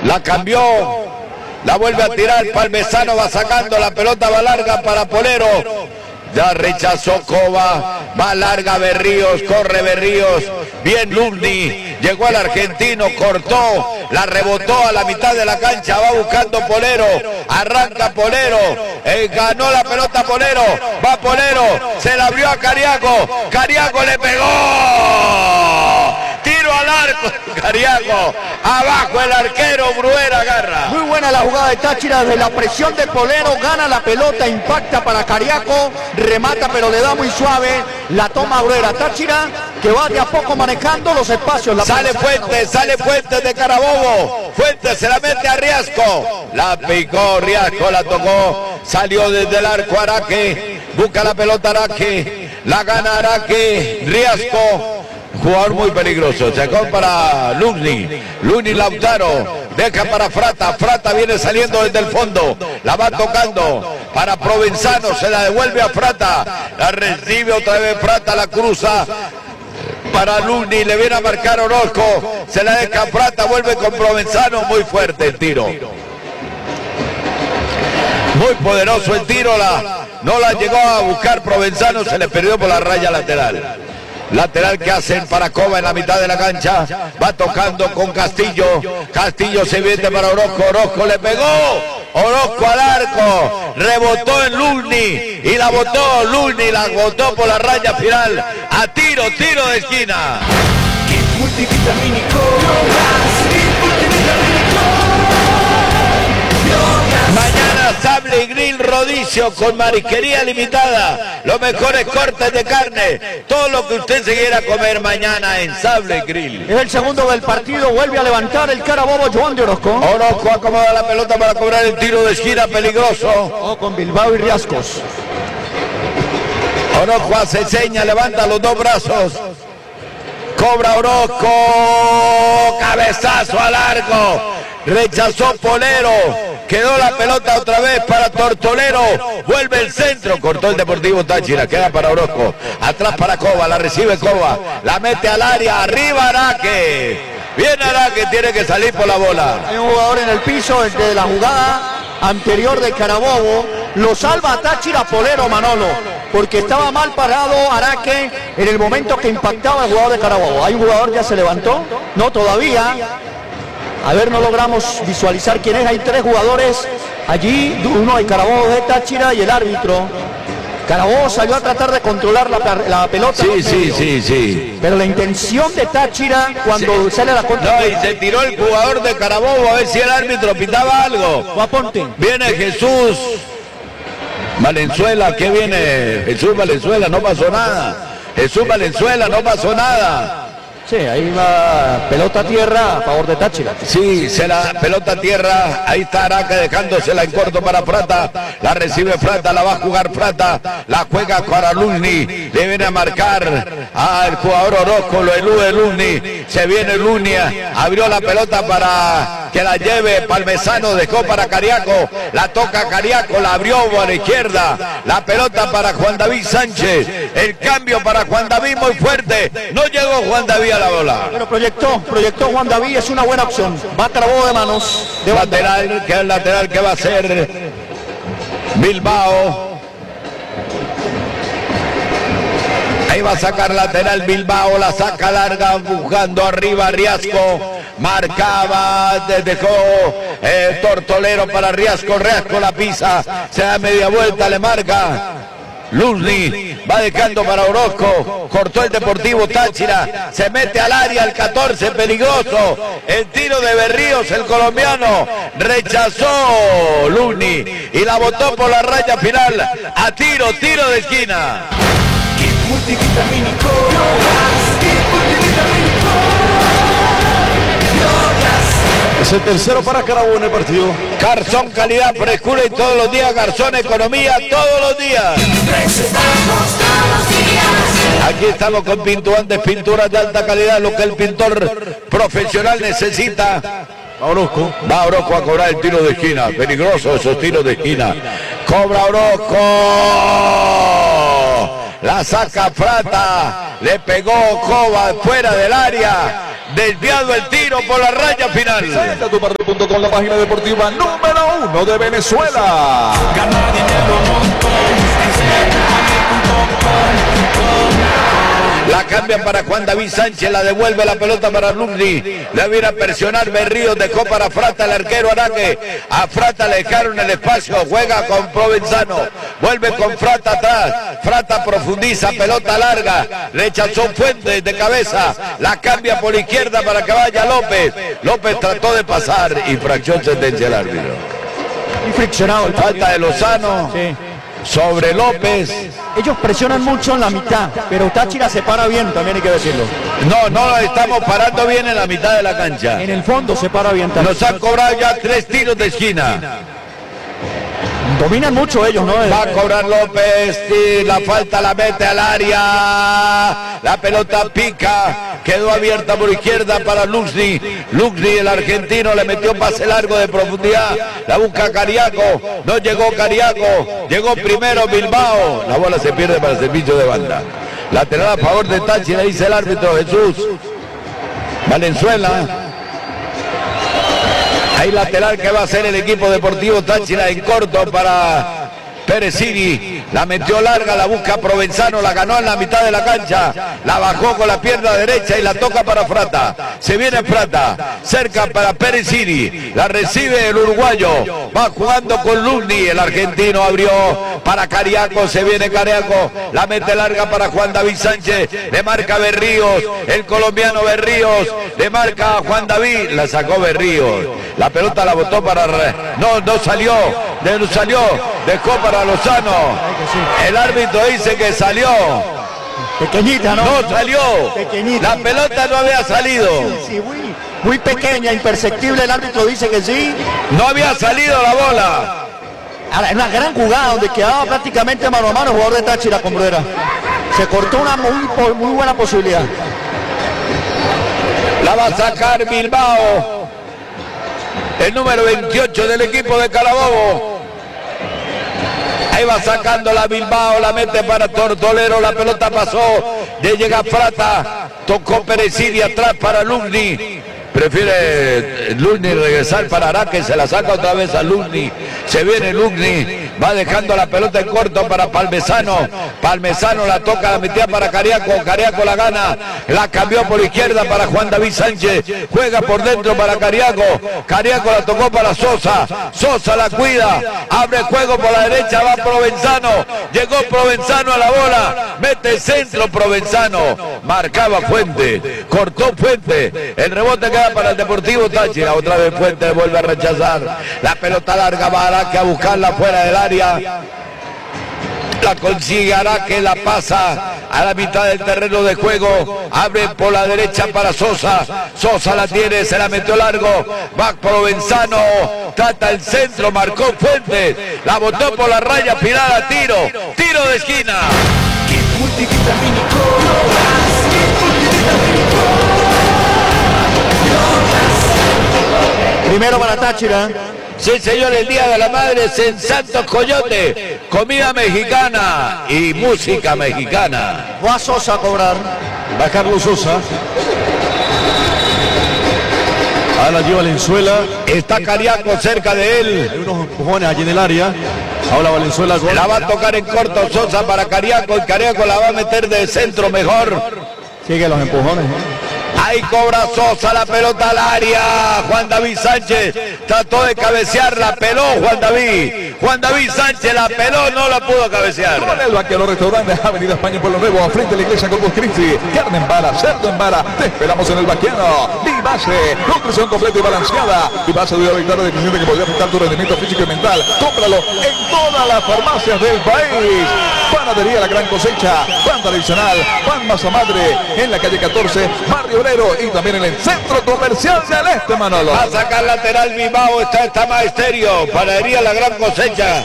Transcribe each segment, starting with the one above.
La cambió. La vuelve a tirar. Palmesano va sacando. La pelota va larga para Polero. Ya rechazó Cova, va larga Berríos, corre Berríos, bien Lugni, llegó al argentino, cortó, la rebotó a la mitad de la cancha, va buscando Polero, arranca Polero, ganó la pelota Polero, va Polero, se la abrió a Cariaco, Cariaco le pegó, tiro al arco, Cariaco, abajo el arquero, Bruera agarra. Muy buena la jugada de Táchira, desde la presión de Polero, gana la pelota, impacta para Cariaco, remata pero le da muy suave, la toma Bruera. Táchira que va de a poco manejando los espacios. Sale Fuentes de Carabobo, Fuentes se la mete a Riasco, la picó Riasco, la tocó, salió desde el arco Araque, busca la pelota Araque, la gana Araque, Riasco. Jugador muy peligroso, sacó para Lugni Lautaro, deja para Frata viene saliendo desde el fondo, la va tocando para Provenzano, se la devuelve a Frata, la recibe otra vez Frata, la cruza para Lugni, le viene a marcar Orozco, se la deja Frata, vuelve con Provenzano, muy fuerte el tiro. Muy poderoso el tiro, no la llegó a buscar Provenzano, se le perdió por la raya lateral. Lateral que hacen para Cova en la mitad de la cancha, va tocando con Castillo, Castillo se viene para Orozco, Orozco le pegó, Orozco al arco, rebotó en Lugni y la botó Lugni, la botó por la raya final, a tiro de esquina. Mañana Sable y Grill Rodicio con Marisquería Limitada, los mejores cortes de carne, todo lo que usted se quiera comer mañana en Sable y Grill. Es el segundo del partido, vuelve a levantar el Carabobo Joan de Orozco. Orozco acomoda la pelota para cobrar el tiro de esquina peligroso. Con Bilbao y Riascos. Orozco hace seña, levanta los dos brazos. Cobra Orozco, cabezazo al arco, rechazó Polero, quedó la pelota otra vez para Tortolero, vuelve el centro, cortó el Deportivo Táchira, queda para Orozco, atrás para Cova, la recibe Cova, la mete al área, arriba Araque, bien Araque, tiene que salir por la bola. Hay un jugador en el piso desde la jugada anterior de Carabobo, lo salva a Táchira Polero Manolo, porque estaba mal parado Araque en el momento que impactaba el jugador de Carabobo. ¿Hay un jugador que ya se levantó? No, todavía. A ver, no logramos visualizar quién es. Hay tres jugadores allí, uno de Carabobo, de Táchira y el árbitro. Carabobo salió a tratar de controlar la pelota. Sí. Pero la intención de Táchira cuando sale la contra. No, y se tiró el jugador de Carabobo a ver si el árbitro pitaba algo. Viene Jesús Valenzuela, ¿qué viene? Jesús Valenzuela, no pasó nada. Jesús Valenzuela, no pasó nada. Sí, ahí va pelota a tierra a favor de Táchira. Sí, pelota a tierra, ahí está Araque dejándosela en corto para Frata, la recibe Frata, la va a jugar Frata, la juega para Lugni, le viene a marcar al jugador Orozco, lo elude Lugni, se viene Lugni, abrió la pelota para que la lleve Palmesano, dejó para Cariaco, la toca Cariaco, la abrió a la izquierda, la pelota para Juan David Sánchez, el cambio para Juan David muy fuerte, no llegó Juan David a la bola. Pero proyectó Juan David, es una buena opción. Va Carabobo de manos. De lateral, que es el lateral que va a ser Bilbao. Ahí va a sacar lateral Bilbao, la saca larga, buscando arriba Riasco. Marcaba, dejó Tortolero para Riasco, Riasco la pisa, se da media vuelta, le marca. Lugni va dejando para Orozco, cortó el Deportivo Táchira, se mete al área el 14, peligroso, el tiro de Berríos, el colombiano, rechazó Lugni y la botó por la raya final, a tiro de esquina. Es el tercero para Carabobo en el partido. Garzón, calidad, frescura y todos los días. Garzón, economía, todos los días. Aquí estamos con pinturantes, pinturas de alta calidad, lo que el pintor profesional necesita. Va Orozco a cobrar el tiro de esquina. Peligroso esos tiros de esquina. Cobra Orozco. La saca Frata. Le pegó Cova fuera del área. desviado el tiro por la raya final. Centatubarrio.com, la página deportiva número 1 de Venezuela. Gana dinero La cambia para Juan David Sánchez, la devuelve la pelota para Lugni. Le viene a presionar Berríos, dejó para Frata el arquero Araque. A Frata le dejaron el espacio, juega con Provenzano, vuelve con Frata atrás. Frata profundiza, pelota larga, rechazó Fuentes de cabeza, la cambia por izquierda para que vaya López. López trató de pasar, infracción, sentencia el árbitro. Y friccionado. Falta de Lozano. Sí. Sobre López. Ellos presionan mucho en la mitad, pero Táchira se para bien, también hay que decirlo. No lo estamos parando bien en la mitad de la cancha. En el fondo se para bien Táchira. Nos han cobrado ya 3 tiros de esquina. Dominan mucho ellos, ¿no? Va a cobrar López y la falta la mete al área. La pelota pica. Quedó abierta por izquierda para Lugni. Lugni, el argentino, le metió pase largo de profundidad. La busca Cariaco. No llegó Cariaco. Llegó primero Bilbao. La bola se pierde para el servicio de banda. Lateral a favor de Táchira, dice el árbitro Jesús Valenzuela. Hay lateral que va a hacer el equipo deportivo Táchira en corto para Perecini. La metió larga, la busca Provenzano, la ganó en la mitad de la cancha, la bajó con la pierna derecha y la toca para Frata. Se viene Frata, cerca para Perecini, la recibe el uruguayo, va jugando con Lugni, el argentino abrió para Cariaco, se viene Cariaco, la mete larga para Juan David Sánchez, le marca Berríos, el colombiano Berríos, le marca a Juan David, la sacó Berríos, la pelota la botó para... No salió, dejó para Lozano. El árbitro dice que salió. Pequeñita, ¿no? No salió. Pequeñita. La pelota no había salido. Sí, muy pequeña, imperceptible. El árbitro dice que sí. No había salido la bola. Ahora, en una gran jugada donde quedaba prácticamente mano a mano el jugador de Táchira con Bruera. Se cortó una muy buena posibilidad. La va a sacar Bilbao. El número 28 del equipo de Carabobo. Ahí va sacando la Bilbao, la mete para Tortolero, la pelota pasó, ya llega Frata, tocó Perecini atrás para Lugni. Prefiere Lugni regresar para Araque, se la saca otra vez a Lugni. Se viene Lugni, va dejando la pelota en corto para Palmesano. Palmesano la toca, la metía para Cariaco. Cariaco la gana, la cambió por izquierda para Juan David Sánchez. Juega por dentro para Cariaco. Cariaco la tocó para Sosa. Sosa la cuida, abre juego por la derecha, va Provenzano. Llegó Provenzano a la bola, mete centro Provenzano. Marcaba Fuente, cortó Fuente. El rebote queda para el Deportivo Táchira, otra vez Fuente vuelve a rechazar, la pelota larga va Araque a buscarla fuera del área, la consigue Araque, la pasa a la mitad del terreno de juego, abre por la derecha para Sosa, Sosa la tiene, se la metió largo, va Provenzano, trata el centro, marcó Fuentes, la botó por la raya final a tiro de esquina. Primero para Táchira. Sí, señor, el Día de la Madre en Santos Coyote. Comida mexicana y música mexicana. Va Sosa a cobrar. Va Carlos Sosa. Ahora lleva Valenzuela. Está Cariaco cerca de él. Hay unos empujones allí en el área. Ahora Valenzuela con... La va a tocar en corto Sosa para Cariaco. Y Cariaco la va a meter de centro mejor. Sigue los empujones, ¿no? Ahí cobra Sosa la pelota al área. Juan David Sánchez trató de cabecear, la peló Juan David. Juan David Sánchez la peló, no la pudo cabecear. Con el Vaquero Restaurante, Avenida España, Pueblo Nuevo, frente a la iglesia Corpus Christi. Carne en vara, cerdo en vara. Te esperamos en el Vaquero. Vivase, nutrición completa y balanceada. Vivase de una victoria de cliente que podría afectar tu rendimiento físico y mental. Cómpralo en todas las farmacias del país. Panadería La Gran Cosecha, pan tradicional, pan masa madre, en la calle 14, Barrio Obrero, y también en el Centro Comercial del Este, Manolo. Va a sacar lateral Bilbao, está Maesterio, Panadería La Gran Cosecha.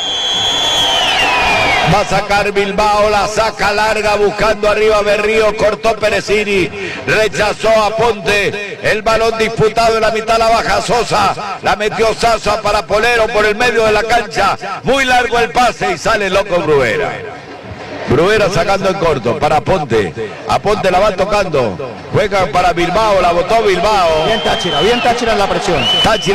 Va a sacar Bilbao, la saca larga, buscando arriba Berríos, cortó Perecini, rechazó a Ponte, el balón disputado en la mitad la baja Sosa, la metió Sosa para Polero por el medio de la cancha, muy largo el pase y sale loco Bruera. Bruera sacando en corto para Aponte. Aponte la va tocando. Juega para Bilbao, la botó Bilbao. Bien Táchira en la presión. Táchira